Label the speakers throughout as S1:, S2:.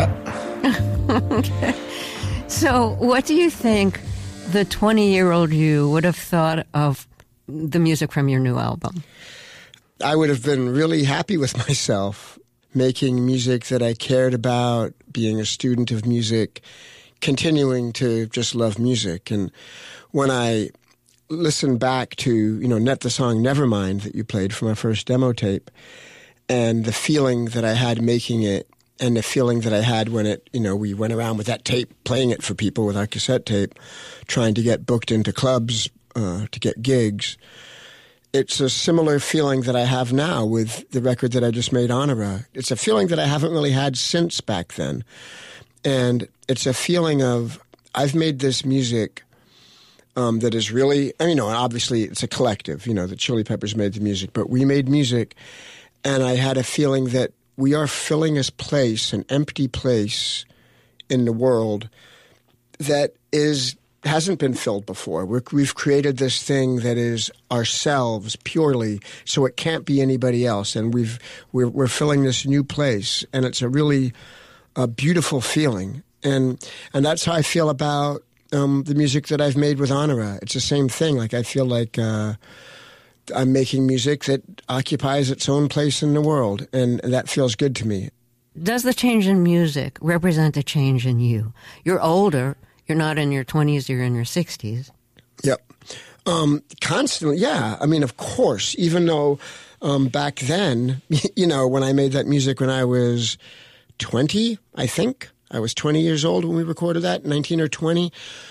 S1: Okay. So what do you think the 20-year-old you would have thought of the music from your new album?
S2: I would have been really happy with myself, making music that I cared about, being a student of music, continuing to just love music. And when I listen back to, the song Nevermind that you played from my first demo tape, and the feeling that I had making it, and the feeling that I had when we went around with that tape, playing it for people with our cassette tape, trying to get booked into clubs, to get gigs. It's a similar feeling that I have now with the record that I just made, Honora. It's a feeling that I haven't really had since back then. And it's a feeling of, I've made this music that is really, obviously it's a collective, the Chili Peppers made the music, but we made music, and I had a feeling that we are filling a place, an empty place in the world that hasn't been filled before. We've created this thing that is ourselves purely, so it can't be anybody else, and we're filling this new place, and it's a really beautiful feeling, and that's how I feel about the music that I've made with Honora. It's the same thing. Like, I feel like I'm making music that occupies its own place in the world, and that feels good to me.
S1: Does the change in music represent a change in you? You're older. You're not in your 20s. You're in your 60s.
S2: Yep. Constantly, yeah. Of course, even though back then, when I made that music when I was 20, I think. I was 20 years old when we recorded that, 19 or 20.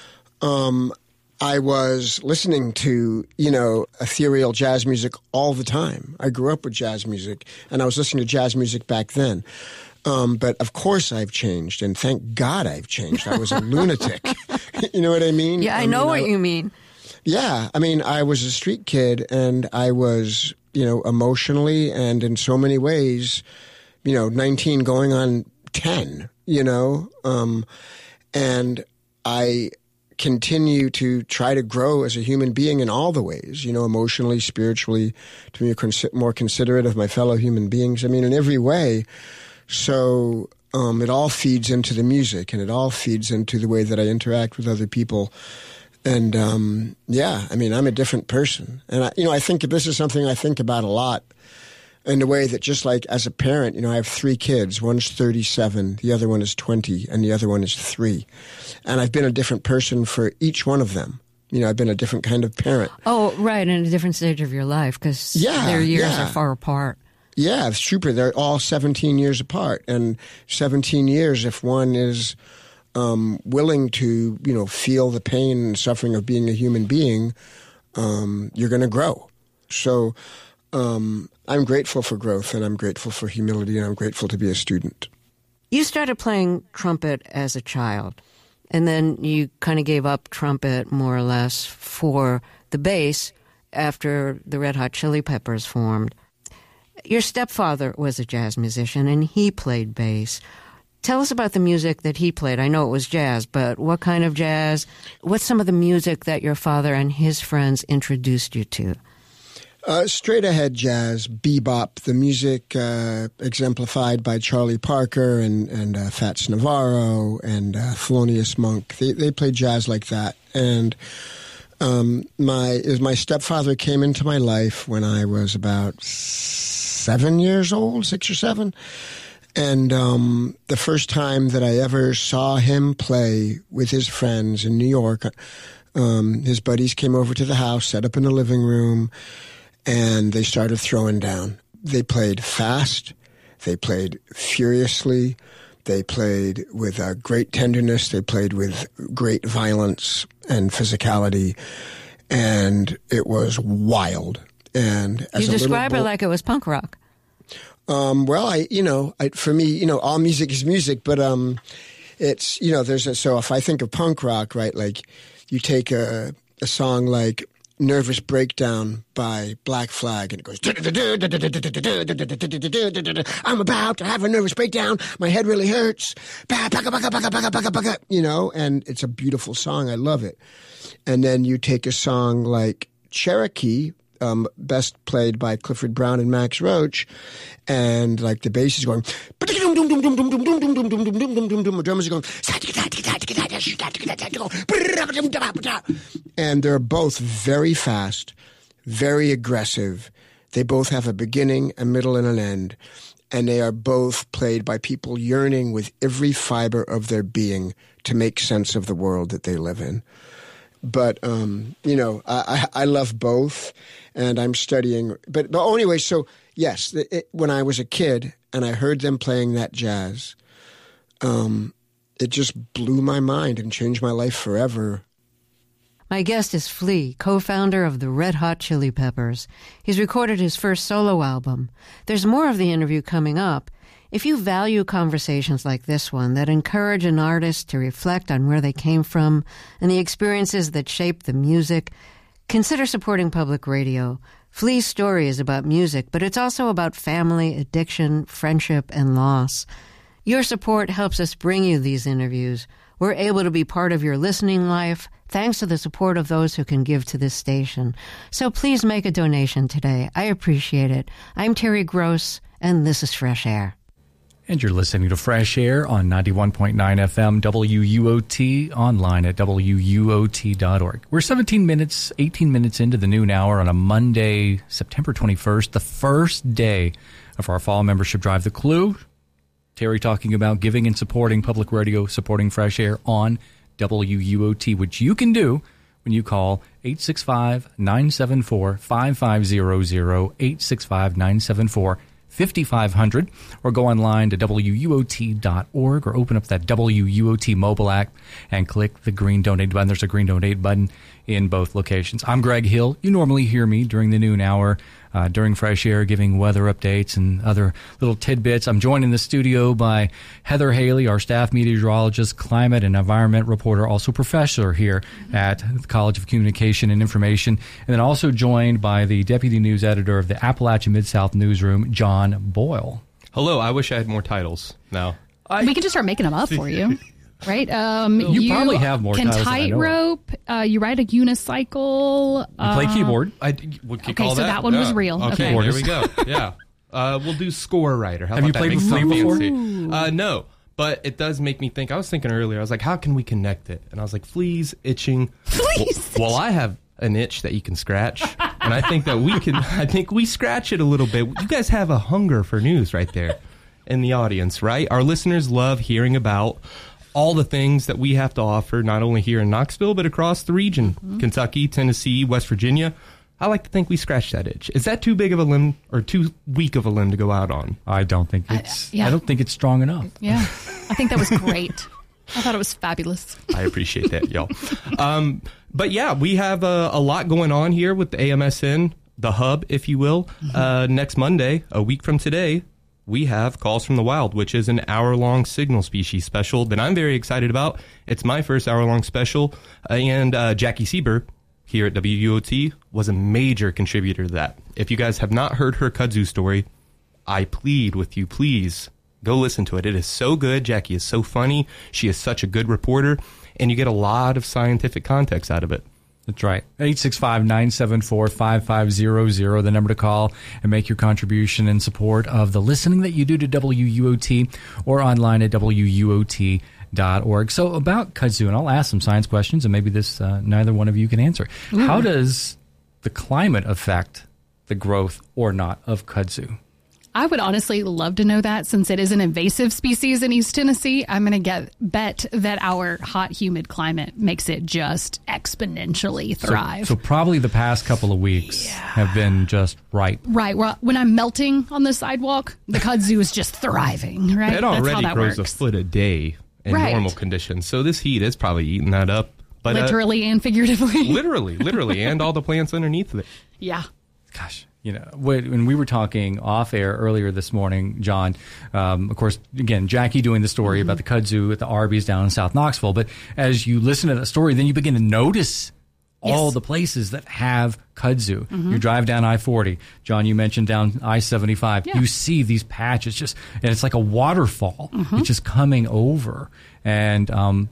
S2: I was listening to, ethereal jazz music all the time. I grew up with jazz music, and I was listening to jazz music back then. But of course I've changed, and thank God I've changed. I was a lunatic. You know what I mean?
S1: Yeah, I know what you mean.
S2: Yeah, I was a street kid, and I was, emotionally and in so many ways, 19 going on 10, and I continue to try to grow as a human being in all the ways, emotionally, spiritually, to be more considerate of my fellow human beings. In every way. So it all feeds into the music, and it all feeds into the way that I interact with other people. And I'm a different person. And I think this is something I think about a lot, in the way that, just like as a parent, I have 3 kids. One's 37, the other one is 20, and the other one is 3. And I've been a different person for each one of them. I've been a different kind of parent.
S1: Oh, right, in a different stage of your life, because their years are far apart.
S2: Yeah, it's true. They're all 17 years apart. And 17 years, if one is willing to, feel the pain and suffering of being a human being, you're going to grow. So I'm grateful for growth, and I'm grateful for humility, and I'm grateful to be a student.
S1: You started playing trumpet as a child, and then you kind of gave up trumpet more or less for the bass after the Red Hot Chili Peppers formed. Your stepfather was a jazz musician, and he played bass. Tell us about the music that he played. I know it was jazz, but what kind of jazz? What's some of the music that your father and his friends introduced you to?
S2: Straight ahead jazz, bebop, the music exemplified by Charlie Parker and Fats Navarro and Thelonious Monk. They played jazz like that. And my stepfather came into my life when I was about 7 years old, 6 or 7. And the first time that I ever saw him play with his friends in New York, his buddies came over to the house, set up in the living room, and they started throwing down. They played fast. They played furiously. They played with great tenderness. They played with great violence and physicality. And it was wild. And as
S1: you describe it like it was punk rock.
S2: Well, for me, all music is music, but it's, so if I think of punk rock, right, like you take a song like Nervous Breakdown by Black Flag, and it goes, I'm about to have a nervous breakdown, my head really hurts, and it's a beautiful song, I love it. And then you take a song like Cherokee, best played by Clifford Brown and Max Roach, and like the bass is going, the drummers are going, and they're both very fast, very aggressive. They both have a beginning, a middle, and an end. And they are both played by people yearning with every fiber of their being to make sense of the world that they live in. But, I love both, and I'm studying. But anyway, so, yes, when I was a kid and I heard them playing that jazz, it just blew my mind and changed my life forever.
S1: My guest is Flea, co-founder of the Red Hot Chili Peppers. He's recorded his first solo album. There's more of the interview coming up. If you value conversations like this one that encourage an artist to reflect on where they came from and the experiences that shape the music, consider supporting public radio. Flea's story is about music, but it's also about family, addiction, friendship, and loss. Your support helps us bring you these interviews. We're able to be part of your listening life thanks to the support of those who can give to this station. So please make a donation today. I appreciate it. I'm Terry Gross, and this is Fresh Air.
S3: And you're listening to Fresh Air on 91.9 FM WUOT, online at WUOT.org. We're 18 minutes into the noon hour on a Monday, September 21st, the first day of our fall membership drive. The clue, Terry talking about giving and supporting public radio, supporting Fresh Air on WUOT, which you can do when you call 865-974-5500, 865-974-5500, or go online to WUOT.org or open up that WUOT mobile app and click the green donate button. There's a green donate button in both locations. I'm Greg Hill. You normally hear me during the noon hour, during Fresh Air, giving weather updates and other little tidbits. I'm joined in the studio by Heather Haley, our staff meteorologist, climate and environment reporter, also professor here at the College of Communication and Information, and then also joined by the deputy news editor of the Appalachian Mid-South Newsroom, John Boyle.
S4: Hello. I wish I had more titles now.
S5: We can just start making them up for you. Right?
S3: You probably have more titles than I know.
S5: Tightrope. You ride a unicycle.
S3: You play keyboard.
S5: So that one was real.
S4: Okay, there we go. Yeah. We'll do score writer.
S3: Have you played with Flea before?
S4: No, but it does make me think. I was thinking earlier, I was like, how can we connect it? And I was like, Flea's itching. Well, I have an itch that you can scratch. And I think that I think we scratch it a little bit. You guys have a hunger for news right there in the audience, right? Our listeners love hearing about all the things that we have to offer, not only here in Knoxville, but across the region, Kentucky, Tennessee, West Virginia. I like to think we scratched that itch. Is that too big of a limb or too weak of a limb to go out on?
S3: I don't think it's I don't think it's strong enough.
S5: Yeah. I think that was great. I thought it was fabulous.
S4: I appreciate that, y'all. But yeah, we have a lot going on here with the AMSN, the hub, if you will. Next Monday, a week from today, we have Calls from the Wild, which is an hour-long signal species special that I'm very excited about. It's my first hour-long special, and Jackie Sieber here at WUOT was a major contributor to that. If you guys have not heard her kudzu story, I plead with you, please go listen to it. It is so good. Jackie is so funny. She is such a good reporter, and you get a lot of scientific context out of it.
S3: That's right. 865-974-5500, the number to call and make your contribution in support of the listening that you do to WUOT or online at WUOT.org. So about kudzu, and I'll ask some science questions, and maybe this neither one of you can answer. How does the climate affect the growth or not of kudzu?
S5: I would honestly love to know that, since it is an invasive species in East Tennessee. I'm going to bet that our hot, humid climate makes it just exponentially thrive.
S3: So probably the past couple of weeks have been just right.
S5: Right. Well, when I'm melting on the sidewalk, the kudzu is just thriving, right?
S4: It already grows a foot a day in normal conditions. So this heat is probably eating that up. But,
S5: literally and figuratively.
S4: Literally, and all the plants underneath of it.
S5: Yeah.
S3: Gosh. You know, when we were talking off air earlier this morning, John, of course, again, Jackie doing the story about the kudzu at the Arby's down in South Knoxville. But as you listen to that story, then you begin to notice all the places that have kudzu. You drive down I-40. John, you mentioned down I-75. You see these patches and it's like a waterfall. It's just coming over. And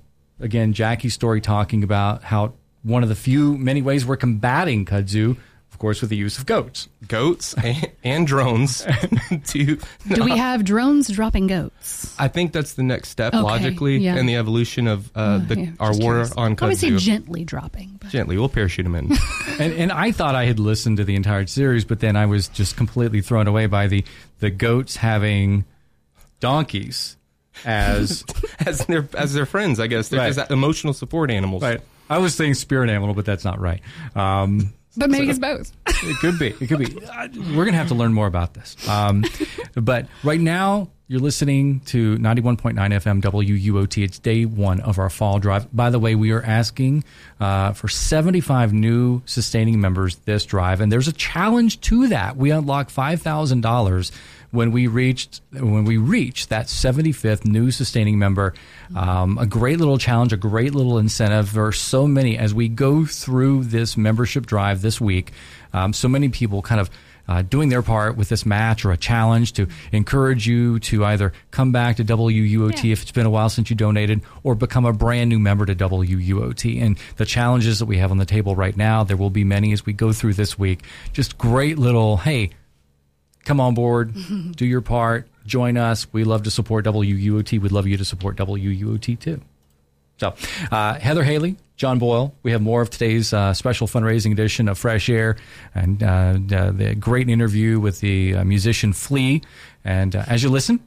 S3: again, Jackie's story talking about how one of the many ways we're combating kudzu, of course, with the use of goats.
S4: Goats and drones.
S5: Do we have drones dropping goats?
S4: I think that's the next step,
S5: Okay,
S4: logically,
S5: yeah.
S4: in the evolution of our
S5: just
S4: war
S5: curious.
S4: on
S5: Obviously
S4: kudzu.
S5: gently dropping. But.
S4: Gently, we'll parachute them in.
S3: And I thought I had listened to the entire series, but then I was just completely thrown away by the goats having donkeys as
S4: as their friends, I guess. They're
S3: Right.
S4: just emotional support animals.
S3: right. I was saying spirit animal, but that's not right.
S5: But maybe it's both.
S3: It could be. It could be. We're going to have to learn more about this. But right now, you're listening to 91.9 FM WUOT. It's day one of our fall drive. By the way, we are asking for 75 new sustaining members this drive, and there's a challenge to that. We unlock $5,000 when we reach that 75th new sustaining member. A great little challenge, a great little incentive. There are so many as we go through this membership drive this week. So many people kind of doing their part with this match or a challenge to encourage you to either come back to WUOT if it's been a while since you donated, or become a brand new member to WUOT. And the challenges that we have on the table right now, there will be many as we go through this week. Just great little, hey, come on board, do your part, join us. We love to support WUOT. We'd love you to support WUOT too. So, Heather Haley, John Boyle, we have more of today's special fundraising edition of Fresh Air, and the great interview with the musician Flea. And as you listen,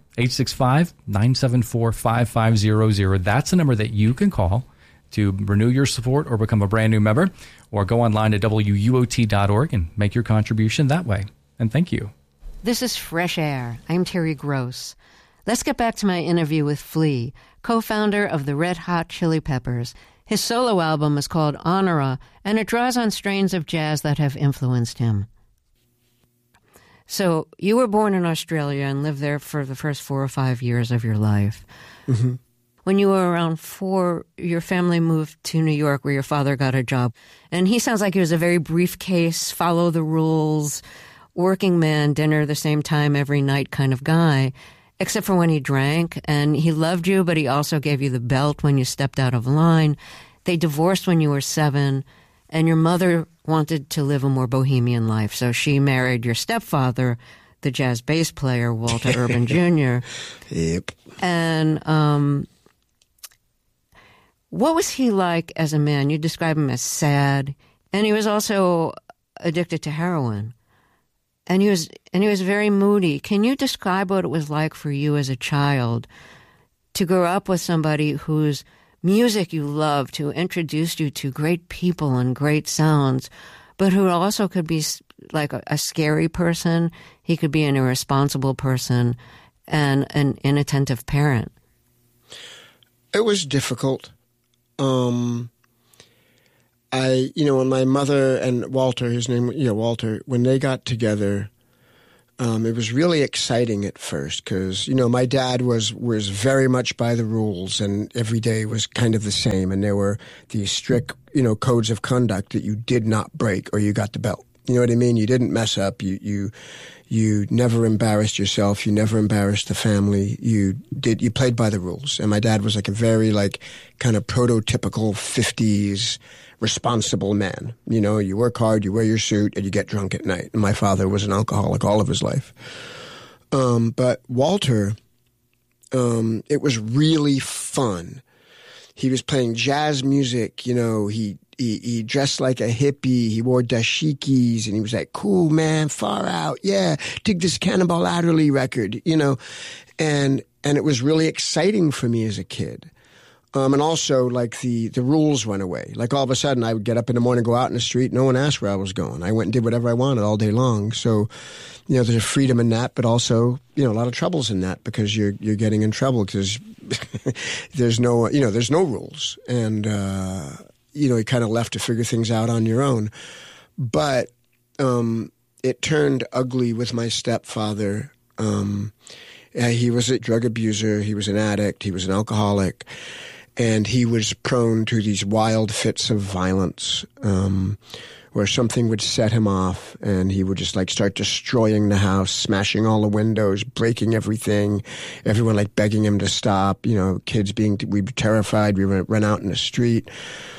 S3: 865-974-5500. That's the number that you can call to renew your support or become a brand new member, or go online to WUOT.org and make your contribution that way. And thank you.
S1: This is Fresh Air. I'm Terry Gross. Let's get back to my interview with Flea, co-founder of the Red Hot Chili Peppers. His solo album is called Honora, and it draws on strains of jazz that have influenced him. So you were born in Australia and lived there for the first 4 or 5 years of your life.
S2: Mm-hmm.
S1: When you were around 4, your family moved to New York where your father got a job. And he sounds like he was a very briefcase, follow the rules, working man, dinner the same time every night kind of guy, except for when he drank. And he loved you, but he also gave you the belt when you stepped out of line. They divorced when you were 7, and your mother wanted to live a more bohemian life, so she married your stepfather, the jazz bass player, Walter Urban Jr.
S2: Yep.
S1: And what was he like as a man? You describe him as sad, and he was also addicted to heroin. And he was very moody. Can you describe what it was like for you as a child to grow up with somebody whose music you loved, who introduced you to great people and great sounds, but who also could be like a scary person? He could be an irresponsible person and an inattentive parent.
S2: It was difficult. When my mother and Walter, his name, Walter, when they got together, it was really exciting at first because, my dad was very much by the rules, and every day was kind of the same. And there were these strict, codes of conduct that you did not break or you got the belt. You know what I mean? You didn't mess up. You never embarrassed yourself. You never embarrassed the family. You played by the rules. And my dad was like a very kind of prototypical 50s responsible man. You work hard, you wear your suit, and you get drunk at night. And my father was an alcoholic all of his life. But Walter, it was really fun. He was playing jazz music, He dressed like a hippie. He wore dashikis, and he was like, cool, man, far out. Yeah, dig this Cannonball Adderley record, And it was really exciting for me as a kid. And also, the rules went away. Like, all of a sudden, I would get up in the morning, go out in the street. No one asked where I was going. I went and did whatever I wanted all day long. So, there's a freedom in that, but also, a lot of troubles in that because you're getting in trouble because there's no rules. And, you're kind of left to figure things out on your own. But it turned ugly with my stepfather. He was a drug abuser. He was an addict. He was an alcoholic. And he was prone to these wild fits of violence where something would set him off and he would just start destroying the house, smashing all the windows, breaking everything, everyone begging him to stop, kids we were terrified, we would run out in the street.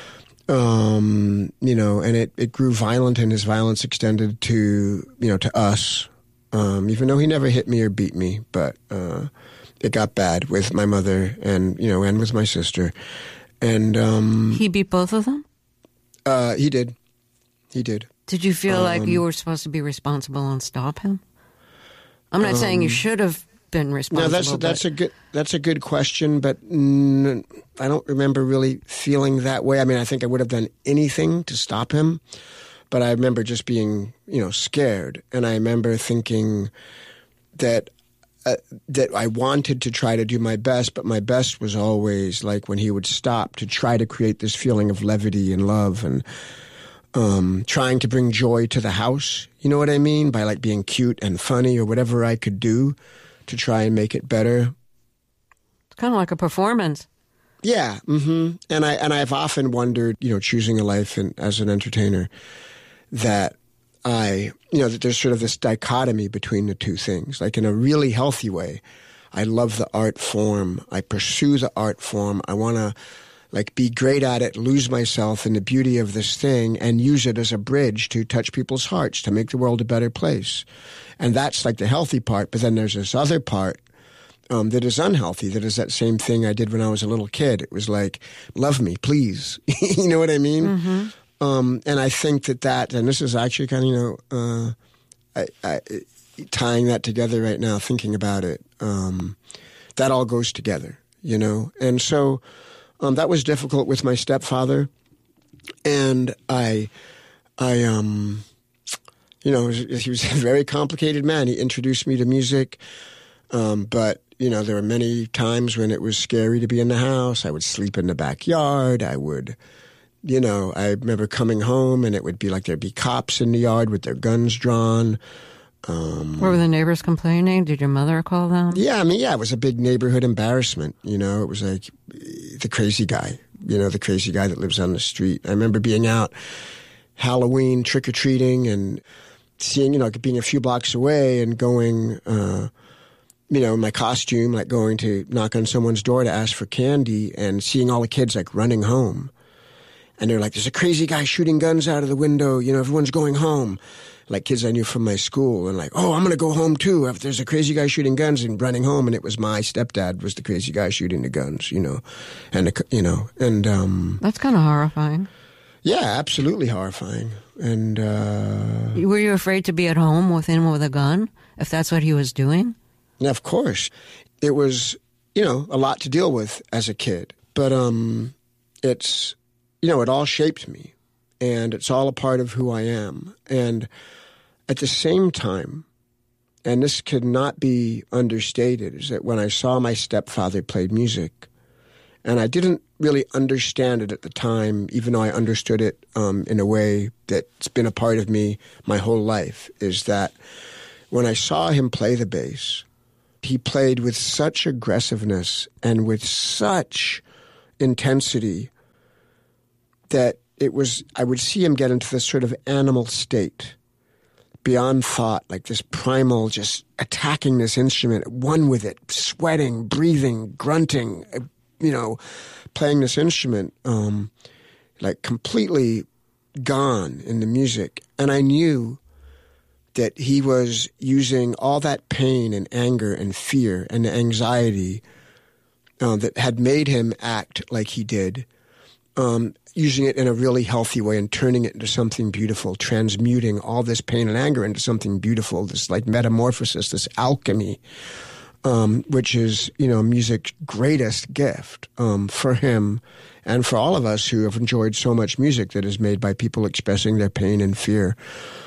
S2: And it grew violent, and his violence extended to us. Even though he never hit me or beat me, but it got bad with my mother and with my sister. And
S1: he beat both of them?
S2: He did.
S1: Did you feel like you were supposed to be responsible and stop him? I'm not saying you should have been responsible.
S2: No, that's a good question, but I don't remember really feeling that way. I mean, I think I would have done anything to stop him, but I remember just being, scared, and I remember thinking that I wanted to try to do my best, but my best was always like when he would stop, to try to create this feeling of levity and love and trying to bring joy to the house. You know what I mean? By like being cute and funny or whatever I could do to try and make it better.
S1: It's kind of like a performance.
S2: Yeah. Mm-hmm. And I've often wondered, choosing a life as an entertainer, that that there's sort of this dichotomy between the two things. Like in a really healthy way, I love the art form. I pursue the art form. I want to be great at it, lose myself in the beauty of this thing, and use it as a bridge to touch people's hearts, to make the world a better place. And that's like the healthy part. But then there's this other part that is unhealthy, that is that same thing I did when I was a little kid. It was like, love me, please. You know what I mean?
S1: Mm-hmm.
S2: And I think that, and this is actually kind of, tying that together right now, thinking about it, that all goes together, And so that was difficult with my stepfather. And he was a very complicated man. He introduced me to music, but there were many times when it was scary to be in the house. I would sleep in the backyard. I would, I remember coming home and it would be like there'd be cops in the yard with their guns drawn.
S1: Were the neighbors complaining? Did your mother call them?
S2: Yeah, it was a big neighborhood embarrassment. It was like the crazy guy, the crazy guy that lives on the street. I remember being out Halloween trick-or-treating and seeing, being a few blocks away and going, in my costume, like going to knock on someone's door to ask for candy and seeing all the kids like running home. And they're like, there's a crazy guy shooting guns out of the window. Everyone's going home. Like kids I knew from my school, and like, oh, I'm going to go home too. If there's a crazy guy shooting guns, and running home, and it was my stepdad was the crazy guy shooting the guns, and
S1: that's kind of horrifying.
S2: Yeah, absolutely horrifying. And
S1: were you afraid to be at home with him with a gun if that's what he was doing?
S2: Yeah, of course, it was a lot to deal with as a kid, but it's it all shaped me. And it's all a part of who I am. And at the same time, and this could not be understated, is that when I saw my stepfather played music, and I didn't really understand it at the time, even though I understood it in a way that's been a part of me my whole life, is that when I saw him play the bass, he played with such aggressiveness and with such intensity that I would see him get into this sort of animal state, beyond thought, like this primal, just attacking this instrument, one with it, sweating, breathing, grunting, playing this instrument, like completely gone in the music. And I knew that he was using all that pain and anger and fear and anxiety that had made him act like he did, using it in a really healthy way and turning it into something beautiful, transmuting all this pain and anger into something beautiful, this like metamorphosis, this alchemy, which is, music's greatest gift for him and for all of us who have enjoyed so much music that is made by people expressing their pain and fear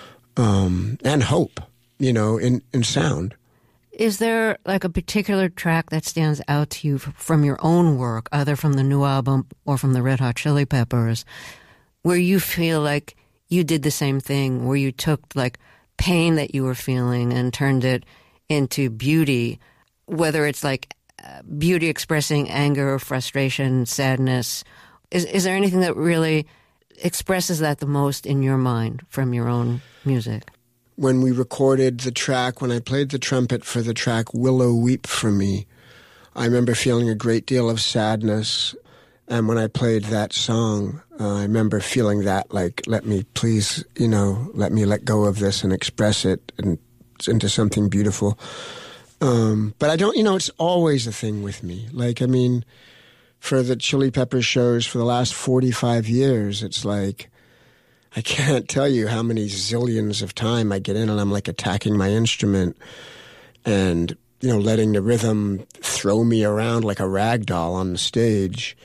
S2: and hope, in sound.
S1: Is there like a particular track that stands out to you from your own work, either from the new album or from the Red Hot Chili Peppers, where you feel like you did the same thing, where you took like pain that you were feeling and turned it into beauty, whether it's like beauty expressing anger, frustration, sadness? Is there anything that really expresses that the most in your mind from your own music?
S2: When we recorded the track, when I played the trumpet for the track Willow Weep for Me, I remember feeling a great deal of sadness And when I played that song, I remember feeling that, like, let me please, let me let go of this and express it into something beautiful. But I don't, it's always a thing with me. Like, I mean, for the Chili Peppers shows for the last 45 years, it's like, I can't tell you how many zillions of time I get in and I'm like attacking my instrument and, letting the rhythm throw me around like a rag doll on the stage.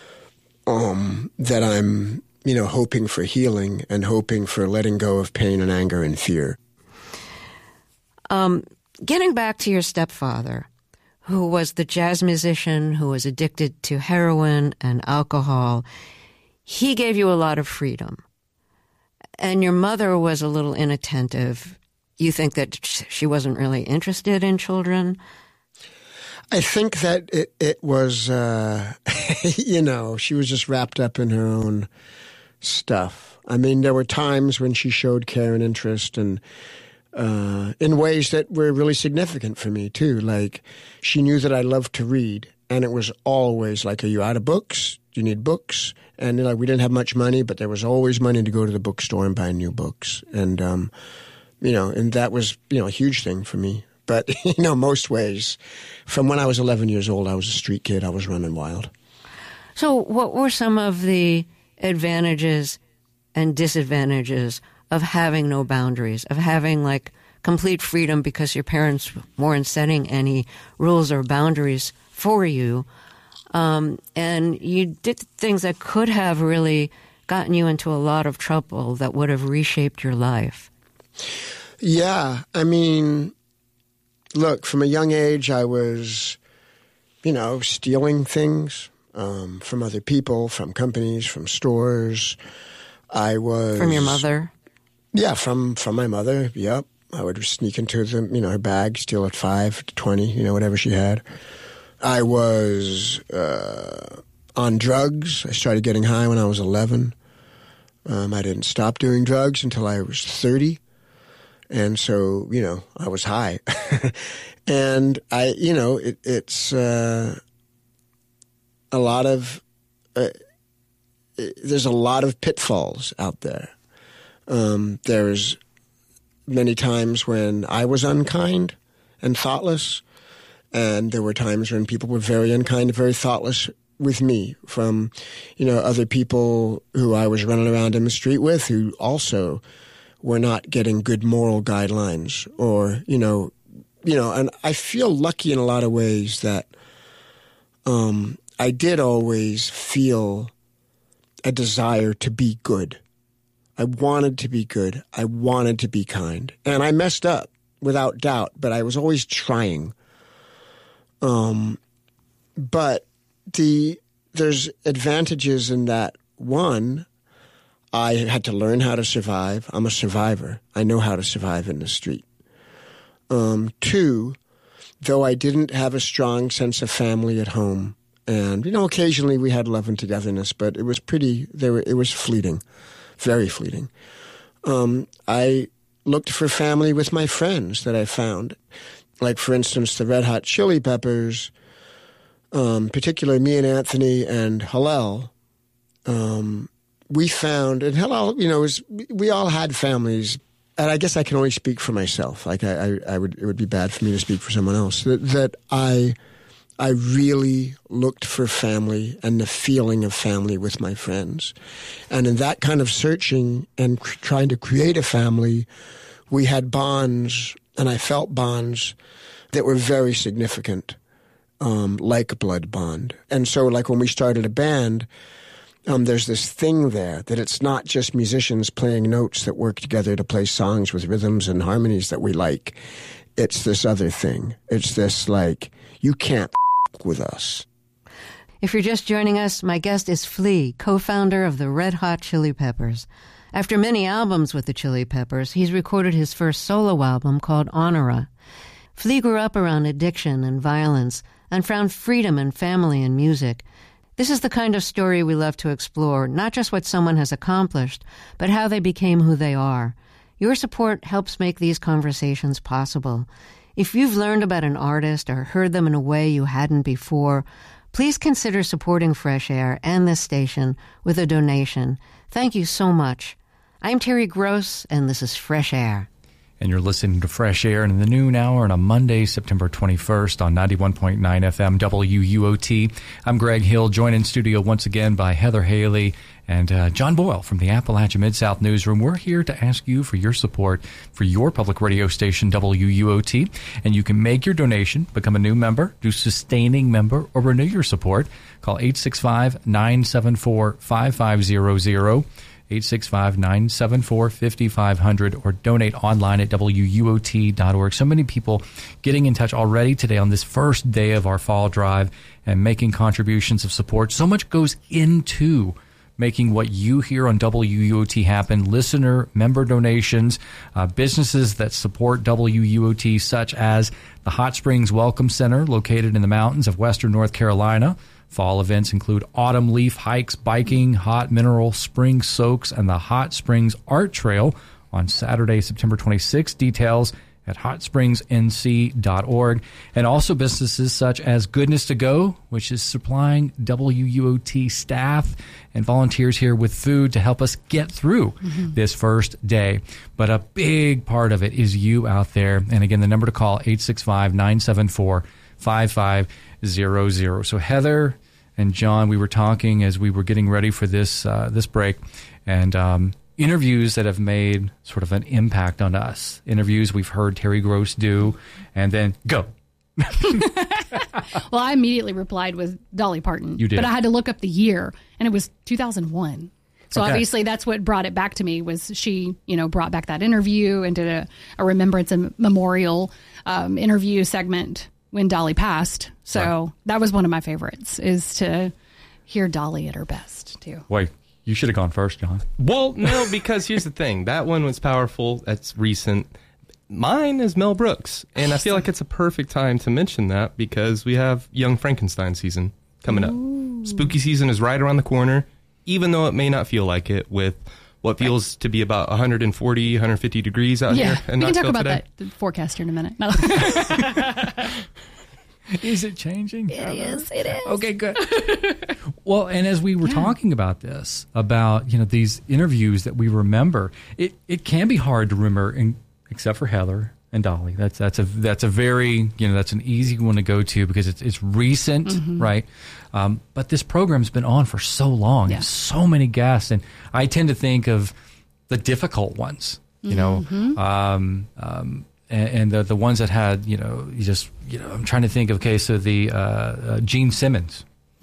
S2: That I'm, hoping for healing and hoping for letting go of pain and anger and fear.
S1: Getting back to your stepfather, who was the jazz musician who was addicted to heroin and alcohol, he gave you a lot of freedom. And your mother was a little inattentive. You think that she wasn't really interested in children?
S2: I think that it was, she was just wrapped up in her own stuff. I mean, there were times when she showed care and interest and in ways that were really significant for me, too. Like, she knew that I loved to read, and it was always like, are you out of books? Do you need books? And, we didn't have much money, but there was always money to go to the bookstore and buy new books. And, and that was, a huge thing for me. But, most ways, from when I was 11 years old, I was a street kid. I was running wild.
S1: So what were some of the advantages and disadvantages of having no boundaries, of having, like, complete freedom because your parents weren't setting any rules or boundaries for you? And you did things that could have really gotten you into a lot of trouble that would have reshaped your life.
S2: Yeah, I mean, look, from a young age, I was, stealing things from other people, from companies, from stores. I was...
S1: From your mother?
S2: Yeah, from my mother, yep. I would sneak into her bag, steal at 5 to 20, whatever she had. I was on drugs. I started getting high when I was 11. I didn't stop doing drugs until I was 30. And so, I was high. And it's a lot of, there's a lot of pitfalls out there. There's many times when I was unkind and thoughtless, and there were times when people were very unkind and very thoughtless with me, from, other people who I was running around in the street with who also were not getting good moral guidelines, or, and I feel lucky in a lot of ways that I did always feel a desire to be good. I wanted to be good. I wanted to be kind. And I messed up, without doubt, but I was always trying. But there's advantages in that. One, I had to learn how to survive. I'm a survivor. I know how to survive in the street. Two, though I didn't have a strong sense of family at home, and, occasionally we had love and togetherness, but it was it was fleeting, very fleeting. I looked for family with my friends that I found. Like, for instance, the Red Hot Chili Peppers, particularly me and Anthony and Hillel, we found, and Hillel, we all had families, and I guess I can only speak for myself. Like, it would be bad for me to speak for someone else. That I really looked for family and the feeling of family with my friends. And in that kind of searching and trying to create a family, we had bonds, and I felt bonds that were very significant, like a blood bond. And so, like, when we started a band, there's this thing there that it's not just musicians playing notes that work together to play songs with rhythms and harmonies that we like. It's this other thing. It's this, like, you can't with us.
S1: If you're just joining us, my guest is Flea, co-founder of the Red Hot Chili Peppers. After many albums with the Chili Peppers, he's recorded his first solo album called Honora. Flea grew up around addiction and violence and found freedom and family in music. This is the kind of story we love to explore, not just what someone has accomplished, but how they became who they are. Your support helps make these conversations possible. If you've learned about an artist or heard them in a way you hadn't before, please consider supporting Fresh Air and this station with a donation. Thank you so much. I'm Terry Gross, and this is Fresh Air.
S3: And you're listening to Fresh Air in the noon hour on a Monday, September 21st on 91.9 FM WUOT. I'm Greg Hill, joined in studio once again by Heather Haley and John Boyle from the Appalachia Mid-South Newsroom. We're here to ask you for your support for your public radio station, WUOT. And you can make your donation, become a new member, do sustaining member, or renew your support. Call 865-974-5500. 865-974-5500 or donate online at WUOT.org. So many people getting in touch already today on this first day of our fall drive and making contributions of support. So much goes into making what you hear on WUOT happen. Listener, member donations, businesses that support WUOT, such as the Hot Springs Welcome Center located in the mountains of western North Carolina. Fall events include autumn leaf hikes, biking, hot mineral spring soaks, and the Hot Springs Art Trail on Saturday, September 26th. Details at hotspringsnc.org. And also businesses such as Goodness to Go, which is supplying WUOT staff and volunteers here with food to help us get through this first day. But a big part of it is you out there. And again, the number to call, 865-974-5500. So Heather and John, we were talking as we were getting ready for this break, and interviews that have made sort of an impact on us. Interviews we've heard Terry Gross do, and then go.
S5: Well, I immediately replied with Dolly Parton.
S3: You did.
S5: But I had to look up the year, and it was 2001. So
S3: Okay.
S5: obviously that's what brought it back to me, was she, brought back that interview and did a remembrance and memorial interview segment when Dolly passed. So that was one of my favorites, is to hear Dolly at her best, too.
S3: Wait, you should have gone first, John.
S4: Well, no, because here's the thing. That one was powerful. That's recent. Mine is Mel Brooks. And I feel like it's a perfect time to mention that because we have Young Frankenstein season coming up. Spooky season is right around the corner, even though it may not feel like it, with what feels to be about 140, 150 degrees out here in
S5: we can talk
S4: Knoxville
S5: about
S4: today.
S5: that the forecast here in a minute. No.
S3: Is it changing?
S5: It is.
S3: Okay, good. Well, and as we were talking about this, about these interviews that we remember, it can be hard to remember, except for Heather and Dolly. That's a very that's an easy one to go to because it's recent, right? But this program's been on for so long, and so many guests, and I tend to think of the difficult ones, and the ones that had, I'm trying to think of, okay, so the Gene Simmons.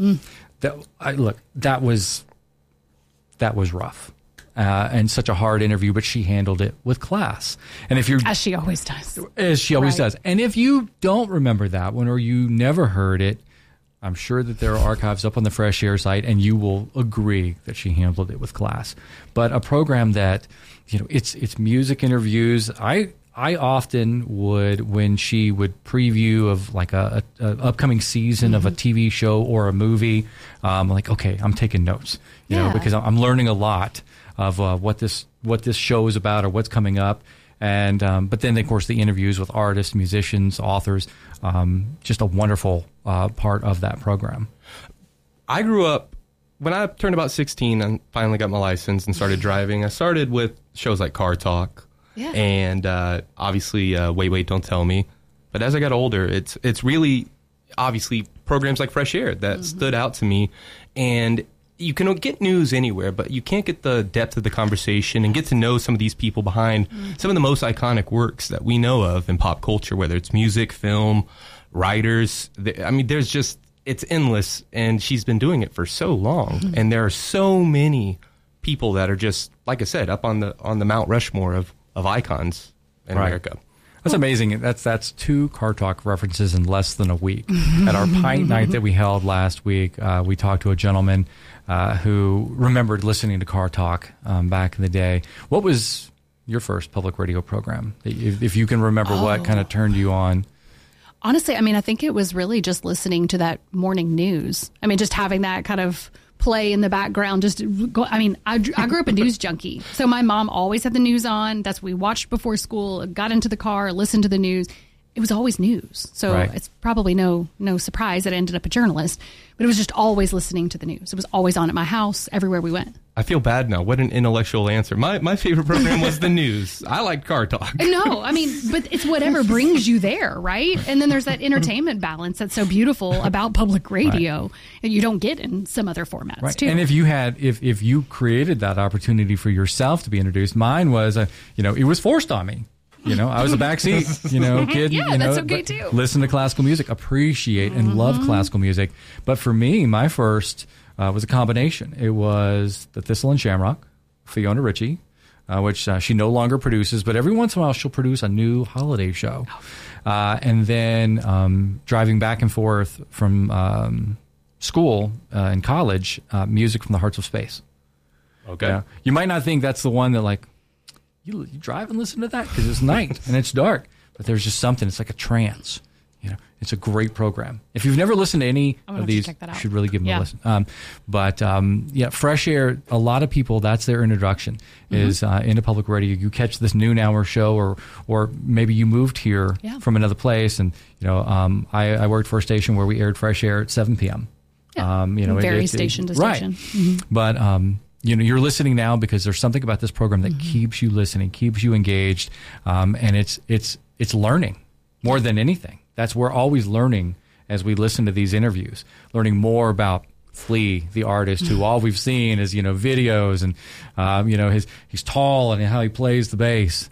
S3: That was rough. And such a hard interview, but she handled it with class. And if you're,
S5: As she always does.
S3: As she always does. And if you don't remember that one, or you never heard it, I'm sure that there are archives up on the Fresh Air site, and you will agree that she handled it with class. But a program that, it's music interviews. I often would, when she would preview of like a upcoming season of a TV show or a movie, like, okay, I'm taking notes, because I'm learning a lot of what this show is about or what's coming up. And but then, of course, the interviews with artists, musicians, authors, just a wonderful part of that program.
S4: I grew up, when I turned about 16 and finally got my license and started driving, I started with shows like Car Talk.
S5: Yeah.
S4: And obviously, Wait, Don't Tell Me. But as I got older, it's really obviously programs like Fresh Air that stood out to me. And you can get news anywhere, but you can't get the depth of the conversation and get to know some of these people behind some of the most iconic works that we know of in pop culture, whether it's music, film, writers. There's just, it's endless. And she's been doing it for so long. And there are so many people that are just, like I said, up on the Mount Rushmore of icons in America.
S3: That's amazing. That's 2 Car Talk references in less than a week. At our pint night that we held last week, we talked to a gentleman who remembered listening to Car Talk back in the day. What was your first public radio program? If you can remember what kind of turned you on.
S5: Honestly, I think it was really just listening to that morning news. Just having that kind of play in the background. I grew up a news junkie. So my mom always had the news on. That's what we watched before school, got into the car, listened to the news. it was always news. So
S3: Right.
S5: it's probably no surprise that I ended up a journalist, but it was just always listening to the news. It was always on at my house, everywhere we went.
S4: I feel bad now. What an intellectual answer. My favorite program was the news. I liked Car Talk.
S5: No, I mean, but it's whatever brings you there, right? And then there's that entertainment balance that's so beautiful about public radio that you don't get in some other formats,
S3: Right.
S5: too.
S3: And if you had, if you created that opportunity for yourself to be introduced, mine was, it was forced on me. I was a backseat, kid.
S5: Yeah, that's okay,
S3: but
S5: too.
S3: Listen to classical music, appreciate and love classical music. But for me, my first was a combination. It was the Thistle and Shamrock, Fiona Ritchie, which she no longer produces, but every once in a while she'll produce a new holiday show. And then driving back and forth from school and college, music from the Hearts of Space.
S4: Okay.
S3: You might not think that's the one that you drive and listen to that because it's night and it's dark, but there's just something. It's like a trance. It's a great program. If you've never listened to any of these,
S5: check that out.
S3: you should really give them a listen. But Fresh Air, a lot of people, that's their introduction is into public radio. You catch this noon hour show or maybe you moved here from another place. And, I worked for a station where we aired Fresh Air at 7 p.m.
S5: Yeah. Varies station to station.
S3: Right.
S5: Mm-hmm.
S3: But, you're listening now because there's something about this program that keeps you listening, keeps you engaged, and it's learning more than anything. That's we're always learning as we listen to these interviews, learning more about Flea, the artist, who all we've seen is videos and he's tall and how he plays the bass,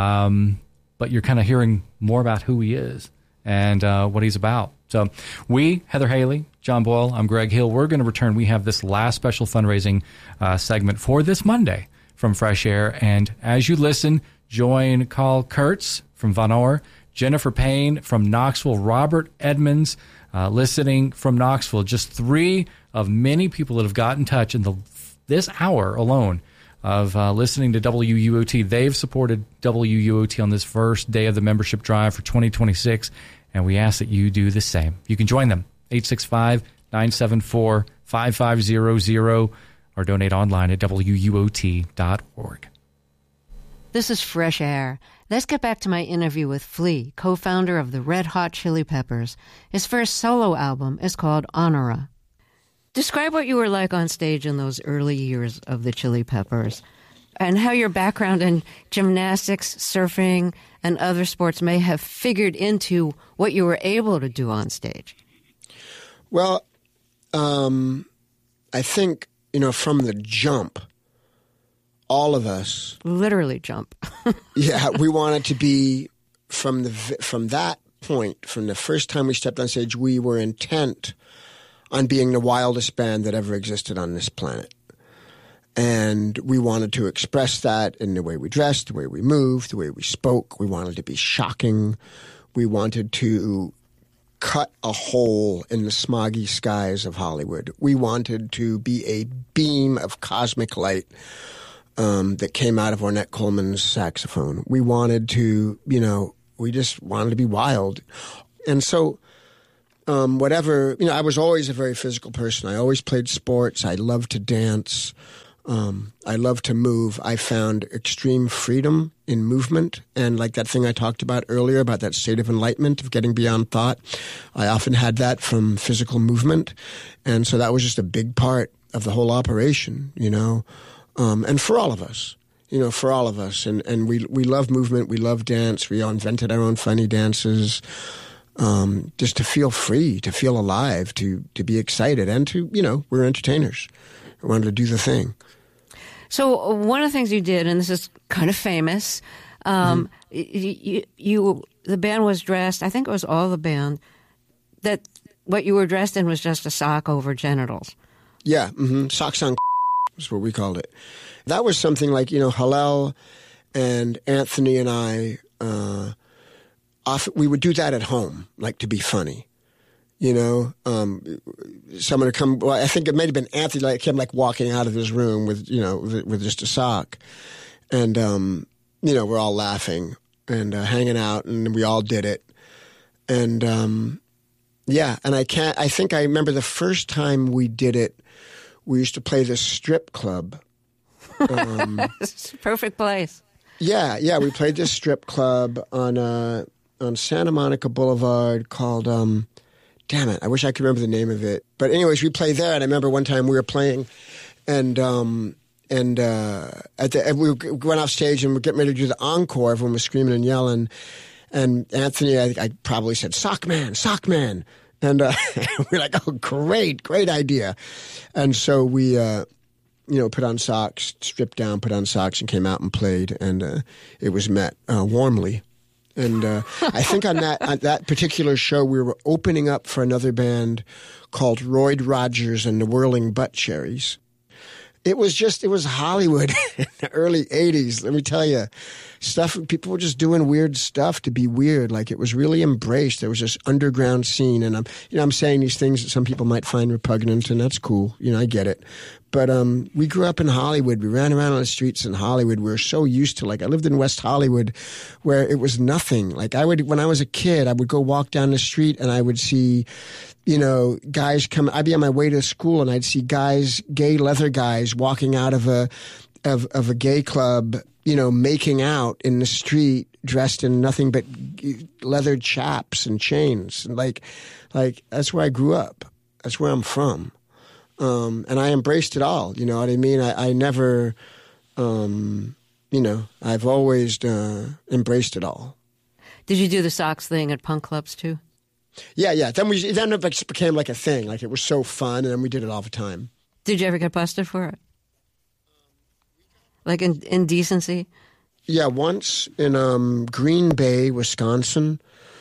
S3: but you're kind of hearing more about who he is and what he's about. So Heather Haley, John Boyle, I'm Greg Hill. We're going to return. We have this last special fundraising segment for this Monday from Fresh Air. And as you listen, join Carl Kurtz from Von Orr, Jennifer Payne from Knoxville, Robert Edmonds listening from Knoxville. Just 3 of many people that have got in touch in this hour alone of listening to WUOT. They've supported WUOT on this first day of the membership drive for 2026. And we ask that you do the same. You can join them, 865-974-5500, or donate online at WUOT.org.
S1: This is Fresh Air. Let's get back to my interview with Flea, co-founder of the Red Hot Chili Peppers. His first solo album is called Honora. Describe what you were like on stage in those early years of the Chili Peppers, and how your background in gymnastics, surfing, and other sports may have figured into what you were able to do on stage.
S2: Well, I think, from the jump, all of us
S1: literally jump.
S2: Yeah, we wanted to be from that point, from the first time we stepped on stage, we were intent on being the wildest band that ever existed on this planet. And we wanted to express that in the way we dressed, the way we moved, the way we spoke. We wanted to be shocking. We wanted to cut a hole in the smoggy skies of Hollywood. We wanted to be a beam of cosmic light that came out of Ornette Coleman's saxophone. We wanted to, we just wanted to be wild. And so whatever, I was always a very physical person. I always played sports. I loved to dance. I love to move. I found extreme freedom in movement. And like that thing I talked about earlier about that state of enlightenment, of getting beyond thought, I often had that from physical movement. And so that was just a big part of the whole operation, and for all of us, And we love movement. We love dance. We invented our own funny dances. Just to feel free, to feel alive, to be excited, and to, we're entertainers. We wanted to do the thing.
S1: So one of the things you did, and this is kind of famous, the band was dressed, I think it was all the band, that what you were dressed in was just a sock over genitals.
S2: Yeah, socks on is what we called it. That was something like, Hillel and Anthony and I, often, we would do that at home, like to be funny. Someone would come. Well, I think it might have been Anthony. Him, walking out of his room with just a sock, and we're all laughing and hanging out, and we all did it, and and I think I remember the first time we did it. We used to play this strip club.
S1: It's a perfect place.
S2: Yeah, we played this strip club on on Santa Monica Boulevard called, damn it, I wish I could remember the name of it. But anyways, we played there, and I remember one time we were playing, and we went off stage and we're getting ready to do the encore. Everyone was screaming and yelling, and Anthony, I probably said, "Sock man, sock man," and we're like, "Oh, great idea!" And so we, put on socks, stripped down, put on socks, and came out and played, and it was met warmly. And I think on that particular show, we were opening up for another band called Royd Rogers and the Whirling Butt Cherries. It was Hollywood in the early 80s. Let me tell you, people were just doing weird stuff to be weird. Like, it was really embraced. There was this underground scene. And I'm saying these things that some people might find repugnant, and that's cool. I get it. But we grew up in Hollywood. We ran around on the streets in Hollywood. We were so used to, I lived in West Hollywood where it was nothing. When I was a kid, I would go walk down the street and I would see, guys come. I'd be on my way to school and I'd see gay leather guys walking out of a gay club, making out in the street, dressed in nothing but leather chaps and chains. And like that's where I grew up. That's where I'm from. And I embraced it all. You know what I mean? I never, I've always embraced it all.
S1: Did you do the socks thing at punk clubs too?
S2: Yeah. Then it just became like a thing. Like, it was so fun, and then we did it all the time.
S1: Did you ever get busted for it? Like indecency?
S2: Yeah, once in Green Bay, Wisconsin,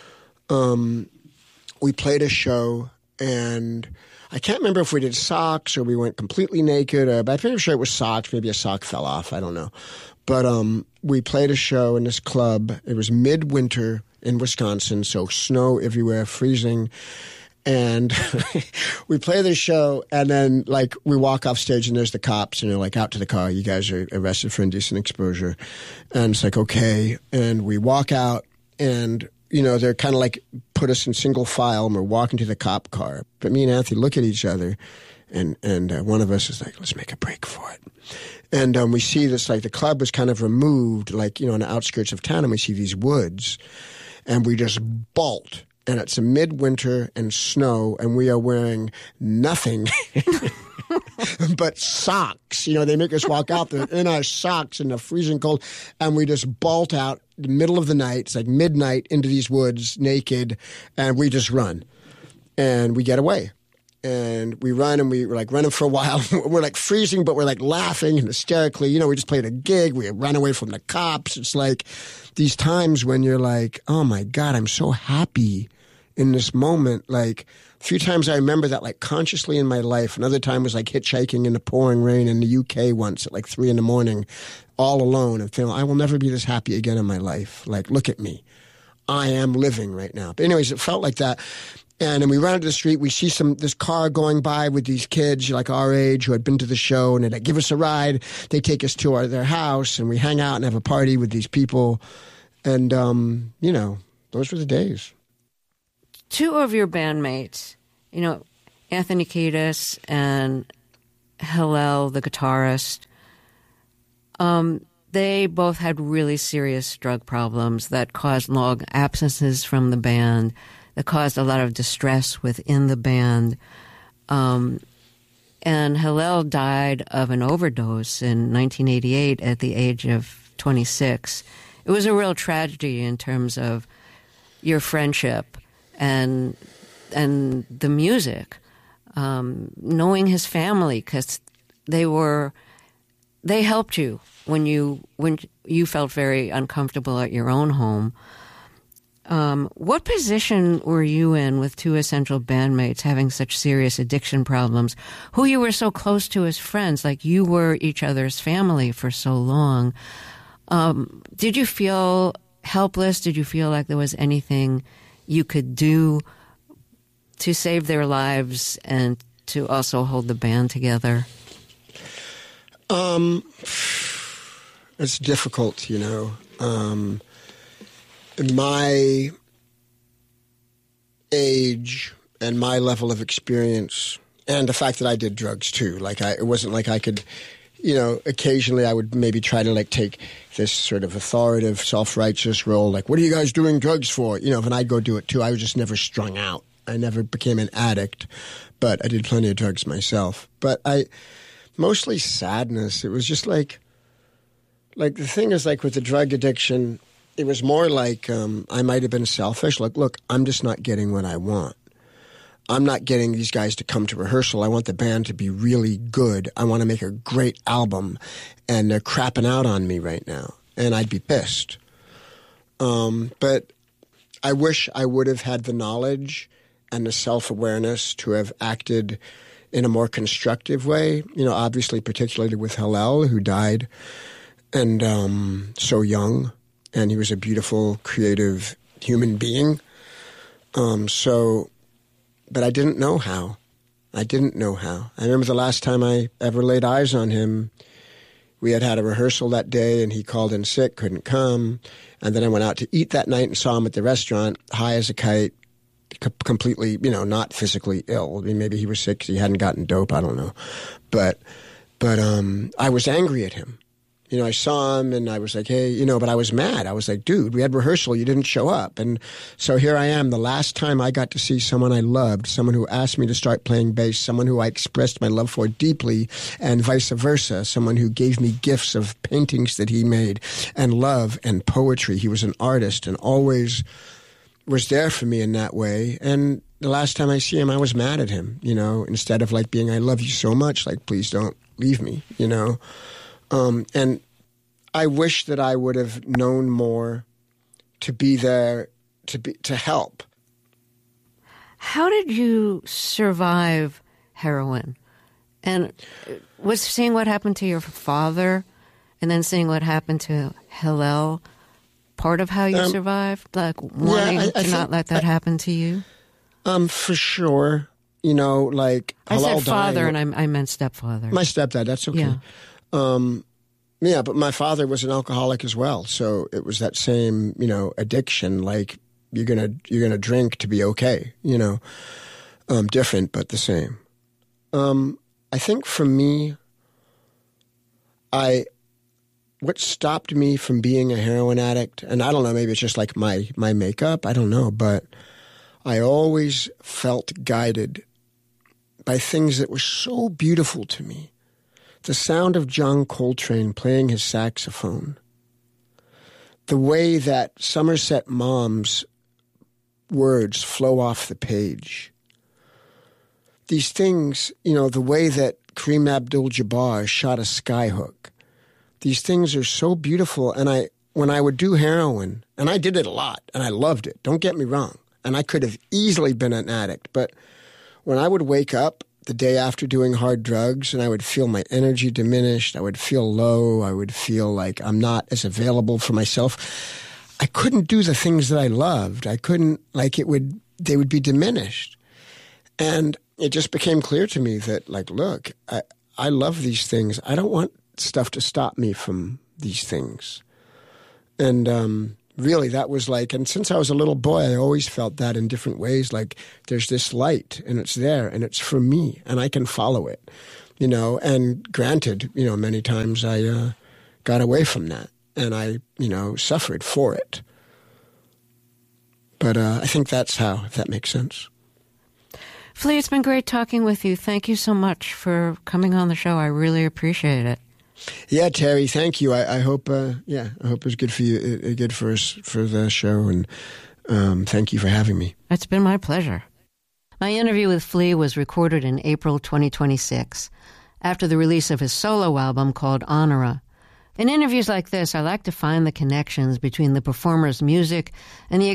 S2: we played a show, and I can't remember if we did socks or we went completely naked, but I'm pretty sure it was socks. Maybe a sock fell off. I don't know. But we played a show in this club. It was midwinter in Wisconsin, so snow everywhere, freezing. And we play this show, and then, we walk off stage, and there's the cops, and they're like, "Out to the car. You guys are arrested for indecent exposure." And it's like, okay. And we walk out, and, they're kind of put us in single file, and we're walking to the cop car. But me and Anthony look at each other, and one of us is like, "Let's make a break for it." And we see this, the club was kind of removed, on the outskirts of town, and we see these woods, and we just bolt. And it's a midwinter and snow, and we are wearing nothing but socks. They make us walk out there in our socks in the freezing cold, and we just bolt out in the middle of the night. It's like midnight into these woods, naked, and we just run. And we get away. And we run, and we were running for a while. We're freezing, but we're laughing and hysterically. We just played a gig. We ran away from the cops. It's these times when you're like, oh my God, I'm so happy in this moment. A few times I remember that consciously in my life. Another time was hitchhiking in the pouring rain in the UK once at 3 a.m, all alone, and feeling I will never be this happy again in my life. Look at me. I am living right now. But anyways, it felt like that. And then we run into the street. We see this car going by with these kids our age who had been to the show, and they give us a ride. They take us to their house, and we hang out and have a party with these people. And, those were the days.
S1: Two of your bandmates, Anthony Kiedis and Hillel, the guitarist, they both had really serious drug problems that caused long absences from the band, that caused a lot of distress within the band. And Hillel died of an overdose in 1988 at the age of 26. It was a real tragedy in terms of your friendship and the music. Knowing his family, because they helped you when you felt very uncomfortable at your own home. What position were you in with two essential bandmates having such serious addiction problems, who you were so close to as friends, you were each other's family for so long? Did you feel helpless? Did you feel like there was anything you could do to save their lives and to also hold the band together?
S2: It's difficult, my age and my level of experience, and the fact that I did drugs too. It wasn't like I could occasionally I would maybe try to like take this sort of authoritative, self-righteous role, like, what are you guys doing drugs for? And I'd go do it too. I was just never strung out. I never became an addict, but I did plenty of drugs myself. But mostly sadness. It was just like the thing is, like with the drug addiction, it was more like I might have been selfish. Like, look, I'm just not getting what I want. I'm not getting these guys to come to rehearsal. I want the band to be really good. I want to make a great album, and they're crapping out on me right now, and I'd be pissed. But I wish I would have had the knowledge and the self-awareness to have acted in a more constructive way. Obviously, particularly with Hillel, who died and so young, and he was a beautiful, creative human being. But I didn't know how. I remember the last time I ever laid eyes on him, we had a rehearsal that day, and he called in sick, couldn't come. And then I went out to eat that night and saw him at the restaurant, high as a kite, completely, not physically ill. I mean, maybe he was sick because he hadn't gotten dope. I don't know. But I was angry at him. I saw him and I was like, hey, but I was mad. I was like, dude, we had rehearsal. You didn't show up. And so here I am, the last time I got to see someone I loved, someone who asked me to start playing bass, someone who I expressed my love for deeply, and vice versa, someone who gave me gifts of paintings that he made and love and poetry. He was an artist and always was there for me in that way. And the last time I see him, I was mad at him, instead of like being, I love you so much, like, please don't leave me, and I wish that I would have known more to be there, to help.
S1: How did you survive heroin? And was seeing what happened to your father and then seeing what happened to Hillel part of how you survived? Like wanting to not let that happen to you?
S2: For sure. Like
S1: I
S2: Hillel
S1: said father
S2: dying,
S1: and I meant stepfather.
S2: My stepdad, that's okay.
S1: Yeah.
S2: But my father was an alcoholic as well, so it was that same, addiction. Like you're gonna drink to be okay, different but the same. I think for me, what stopped me from being a heroin addict, and I don't know, maybe it's just like my makeup, I don't know, but I always felt guided by things that were so beautiful to me. The sound of John Coltrane playing his saxophone. The way that Somerset Maugham's words flow off the page. These things, the way that Kareem Abdul-Jabbar shot a skyhook. These things are so beautiful. And when I would do heroin, and I did it a lot, and I loved it, don't get me wrong, and I could have easily been an addict, but when I would wake up the day after doing hard drugs and I would feel my energy diminished, I would feel low, I would feel like I'm not as available for myself, I couldn't do the things that I loved. I couldn't, they would be diminished. And it just became clear to me that, like, look, I love these things. I don't want stuff to stop me from these things. And really, that was like, and since I was a little boy, I always felt that in different ways. Like, there's this light, and it's there, and it's for me, and I can follow it, And granted, many times I got away from that, and I, suffered for it. But I think that's how, if that makes sense.
S1: Flea, it's been great talking with you. Thank you so much for coming on the show. I really appreciate it.
S2: Yeah, Terry, thank you. I hope, I hope it was good for you, good for us, for the show, and thank you for having me.
S1: It's been my pleasure. My interview with Flea was recorded in April 2026, after the release of his solo album called Honora. In interviews like this, I like to find the connections between the performer's music and the